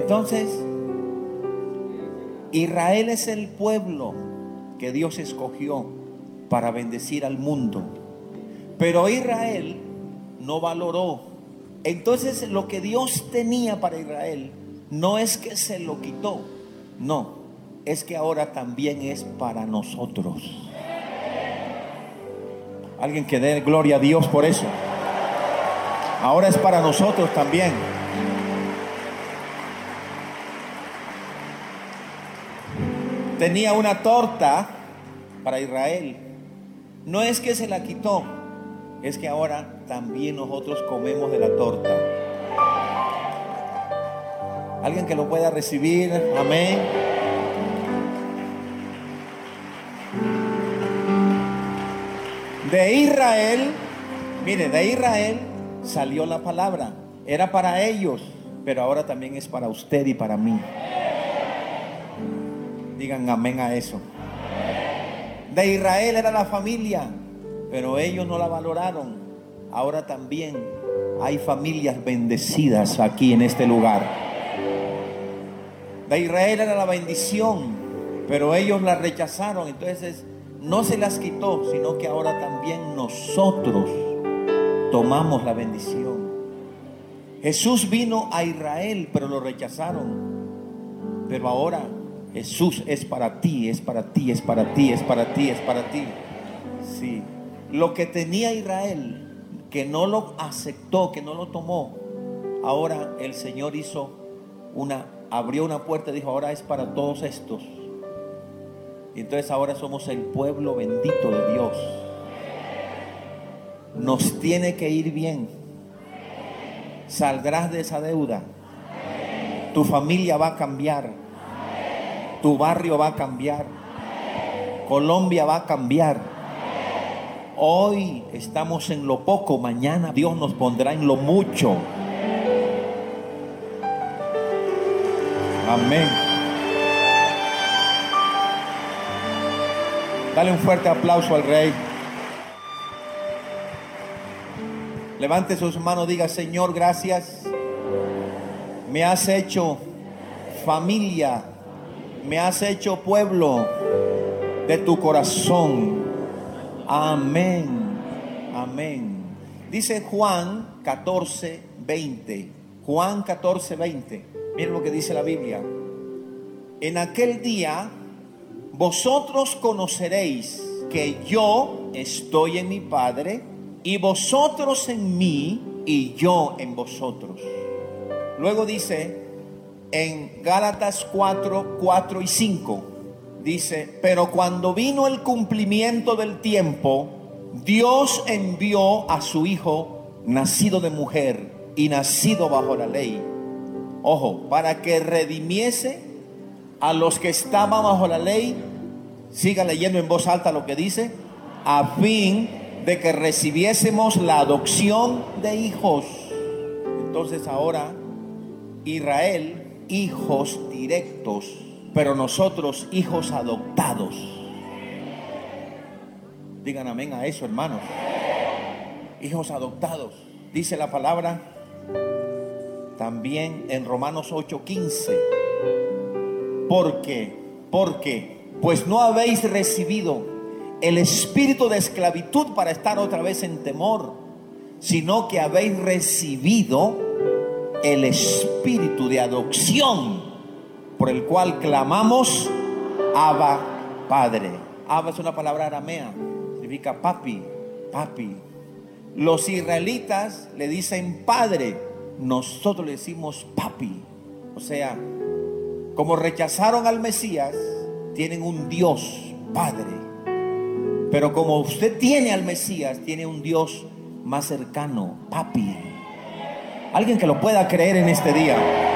Entonces, Israel es el pueblo que Dios escogió para bendecir al mundo. Pero Israel no valoró. Entonces, lo que Dios tenía para Israel no es que se lo quitó, no, es que ahora también es para nosotros. Alguien que dé gloria a Dios por eso. Ahora es para nosotros también. Tenía una torta para Israel. No es que se la quitó, es que ahora también nosotros comemos de la torta. Alguien que lo pueda recibir, amén. De Israel, mire, de Israel salió la palabra. Era para ellos, pero ahora también es para usted y para mí. Digan amén a eso. De Israel era la familia, pero ellos no la valoraron. Ahora también hay familias bendecidas aquí en este lugar. De Israel era la bendición, pero ellos la rechazaron. Entonces no se las quitó, sino que ahora también nosotros tomamos la bendición. Jesús vino a Israel, pero lo rechazaron. Pero ahora Jesús es para ti, es para ti, es para ti, es para ti, es para ti. Sí. Lo que tenía Israel, que no lo aceptó, que no lo tomó, ahora el Señor abrió una puerta y dijo, ahora es para todos estos. Y entonces ahora somos el pueblo bendito de Dios. Nos tiene que ir bien. Saldrás de esa deuda. Tu familia va a cambiar. Tu barrio va a cambiar. Colombia va a cambiar. Hoy estamos en lo poco, mañana Dios nos pondrá en lo mucho. Amén. Dale un fuerte aplauso al Rey. Levante sus manos, diga, Señor, gracias. Me has hecho familia, me has hecho pueblo de tu corazón. Amén, amén. Dice Juan 14:20. Juan 14:20. Miren lo que dice la Biblia. En aquel día vosotros conoceréis que yo estoy en mi Padre, y vosotros en mí, y yo en vosotros. Luego dice en Gálatas 4:4 y 5, dice, pero cuando vino el cumplimiento del tiempo, Dios envió a su Hijo, nacido de mujer y nacido bajo la ley. Ojo, para que redimiese a los que estaban bajo la ley. Siga leyendo en voz alta lo que dice. A fin de que recibiésemos la adopción de hijos. Entonces ahora Israel, hijos directos, pero nosotros hijos adoptados. Digan amén a eso, hermanos. Hijos adoptados. Dice la palabra también en Romanos 8:15. Porque pues no habéis recibido el espíritu de esclavitud para estar otra vez en temor, sino que habéis recibido el espíritu de adopción, por el cual clamamos, Abba, Padre. Abba es una palabra aramea, significa papi, papi. Los israelitas le dicen padre, nosotros le decimos papi. O sea, como rechazaron al Mesías, tienen un Dios Padre. Pero como usted tiene al Mesías, tiene un Dios más cercano, papi. Alguien que lo pueda creer en este día.